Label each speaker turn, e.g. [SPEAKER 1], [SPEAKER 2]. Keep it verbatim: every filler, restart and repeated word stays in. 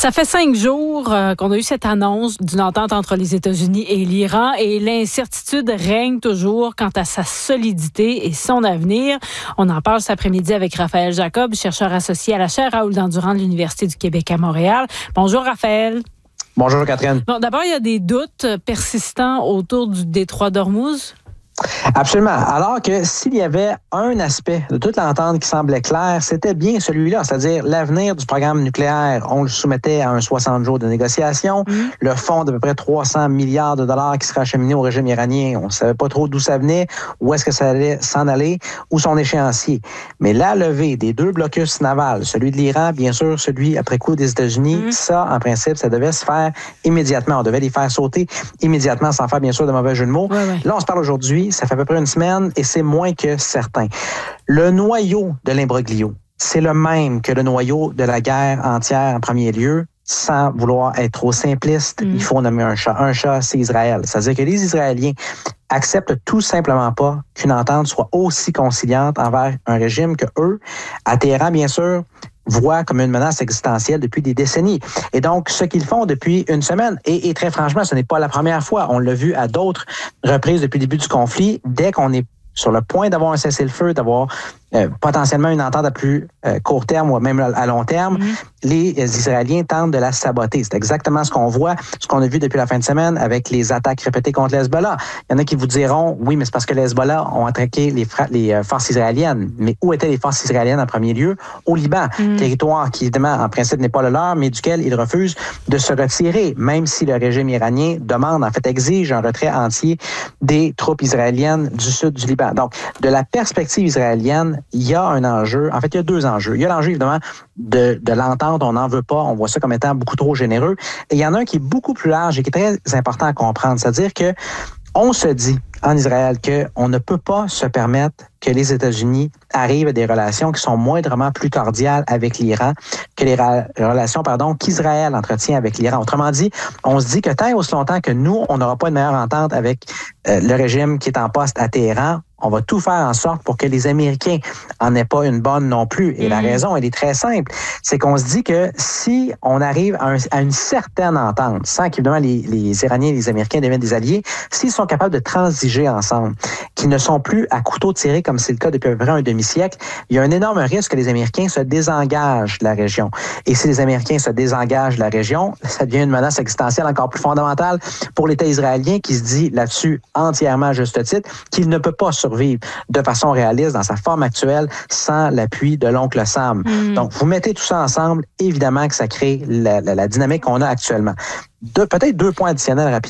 [SPEAKER 1] Ça fait cinq jours euh, qu'on a eu cette annonce d'une entente entre les États-Unis et l'Iran et l'incertitude règne toujours quant à sa solidité et son avenir. On en parle cet après-midi avec Raphaël Jacob, chercheur associé à la chaire Raoul-Dandurand de l'Université du Québec à Montréal. Bonjour Raphaël.
[SPEAKER 2] Bonjour Catherine.
[SPEAKER 1] Bon, d'abord, il y a des doutes persistants autour du détroit d'Ormuz.
[SPEAKER 2] Absolument. Alors que s'il y avait un aspect de toute l'entente qui semblait clair, c'était bien celui-là, c'est-à-dire l'avenir du programme nucléaire. On le soumettait à un soixante jours de négociation. Mmh. Le fonds d'à peu près trois cents milliards de dollars qui serait acheminé au régime iranien, on ne savait pas trop d'où ça venait, où est-ce que ça allait s'en aller, ou son échéancier. Mais la levée des deux blocus navals, celui de l'Iran, bien sûr, celui après coup des États-Unis, mmh. ça, en principe, ça devait se faire immédiatement. On devait les faire sauter immédiatement sans faire, bien sûr, de mauvais jeu de mots.
[SPEAKER 1] Ouais, ouais.
[SPEAKER 2] Là, on se parle aujourd'hui. Ça fait à peu près une semaine et c'est moins que certain. Le noyau de l'imbroglio, c'est le même que le noyau de la guerre entière en premier lieu. Sans vouloir être trop simpliste, mmh. il faut nommer un chat. Un chat, c'est Israël. C'est-à-dire que les Israéliens acceptent tout simplement pas qu'une entente soit aussi conciliante envers un régime que eux, à Téhéran, bien sûr, voient comme une menace existentielle depuis des décennies. Et donc, ce qu'ils font depuis une semaine, et, et très franchement, ce n'est pas la première fois, on l'a vu à d'autres reprises depuis le début du conflit, dès qu'on est sur le point d'avoir un cessez-le-feu, d'avoir euh, potentiellement une entente à plus euh, court terme ou même à long terme, mmh. les Israéliens tentent de la saboter. C'est exactement ce qu'on voit, ce qu'on a vu depuis la fin de semaine avec les attaques répétées contre l'Hezbollah. Il y en a qui vous diront, oui, mais c'est parce que les Hezbollah ont attaqué les, fra- les euh, forces israéliennes. Mais où étaient les forces israéliennes en premier lieu? Au Liban. Mmh. Territoire qui, évidemment, en principe, n'est pas le leur, mais duquel ils refusent de se retirer, même si le régime iranien demande, en fait, exige un retrait entier des troupes israéliennes du sud du Liban. Donc, de la perspective israélienne, il y a un enjeu. En fait, il y a deux enjeux. Il y a l'enjeu, évidemment, de, de l'entente. On n'en veut pas. On voit ça comme étant beaucoup trop généreux. Et il y en a un qui est beaucoup plus large et qui est très important à comprendre. C'est-à-dire que on se dit en Israël qu'on ne peut pas se permettre que les États-Unis arrivent à des relations qui sont moindrement plus cordiales avec l'Iran que les ra- relations pardon, qu'Israël entretient avec l'Iran. Autrement dit, on se dit que tant et aussi longtemps que nous, on n'aura pas une meilleure entente avec euh, le régime qui est en poste à Téhéran, on va tout faire en sorte pour que les Américains en aient pas une bonne non plus. Et mmh. la raison, elle est très simple. C'est qu'on se dit que si on arrive à, un, à une certaine entente, sans qu'évidemment les, les Iraniens et les Américains deviennent des alliés, s'ils sont capables de transiger ensemble, qu'ils ne sont plus à couteau tiré comme c'est le cas depuis à peu près un demi-siècle, il y a un énorme risque que les Américains se désengagent de la région. Et si les Américains se désengagent de la région, ça devient une menace existentielle encore plus fondamentale pour l'État israélien qui se dit là-dessus entièrement à juste titre qu'il ne peut pas survivre de façon réaliste dans sa forme actuelle sans l'appui de l'oncle Sam. Mmh. Donc, vous mettez tout ça ensemble, évidemment que ça crée la, la, la dynamique qu'on a actuellement. De, peut-être deux points additionnels rapidement.